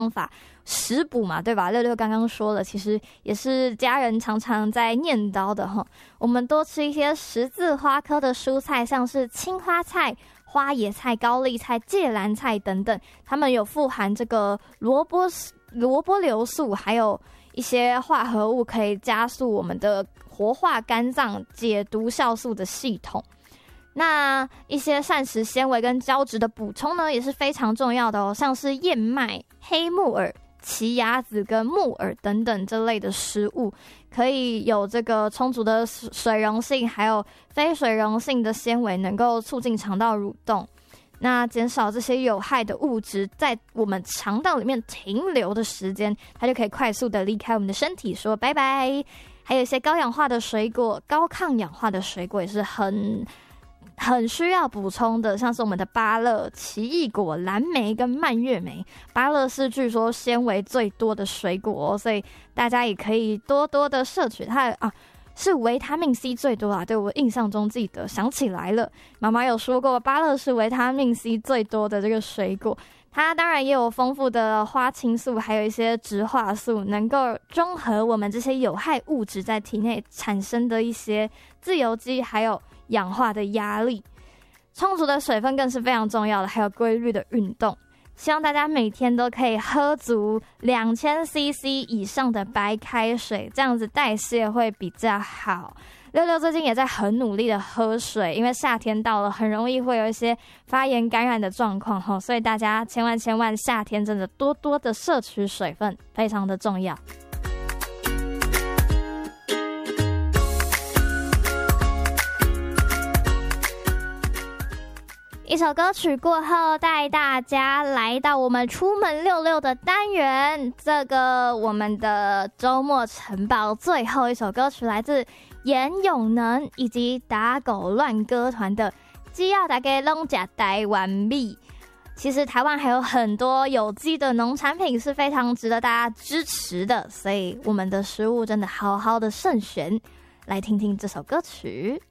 法食补嘛，对吧？六六刚刚说了，其实也是家人常常在念叨的哈。我们多吃一些十字花科的蔬菜，像是青花菜、花椰菜、高丽菜、芥蓝菜等等，它们有富含这个萝卜硫素，还有一些化合物，可以加速我们的活化肝脏解毒酵素的系统。那一些膳食纤维跟胶质的补充呢，也是非常重要的哦，像是燕麦、黑木耳、奇亚籽跟木耳等等这类的食物，可以有这个充足的水溶性还有非水溶性的纤维，能够促进肠道蠕动，那减少这些有害的物质在我们肠道里面停留的时间，它就可以快速的离开我们的身体，说拜拜。还有一些高氧化的水果、高抗氧化的水果也是很需要补充的，像是我们的芭乐、奇异果、蓝莓跟蔓越莓。芭乐是据说纤维最多的水果哦，所以大家也可以多多的摄取它啊。是维他命 C 最多啊，对，我印象中记得，想起来了，妈妈有说过芭乐是维他命 C 最多的这个水果。它当然也有丰富的花青素，还有一些植化素，能够中和我们这些有害物质在体内产生的一些自由基还有氧化的压力。充足的水分更是非常重要的，还有规律的运动。希望大家每天都可以喝足2000cc 以上的白开水，这样子代谢会比较好。六六最近也在很努力的喝水，因为夏天到了，很容易会有一些发炎感染的状况，所以大家千万夏天真的多多的摄取水分，非常的重要。一首歌曲过后，带大家来到我们出门溜溜的单元。这个我们的周末晨报最后一首歌曲来自严永能以及打狗乱歌团的《只要大家拢吃台湾米》。其实台湾还有很多有机的农产品是非常值得大家支持的，所以我们的食物真的好好的慎选。来听听这首歌曲。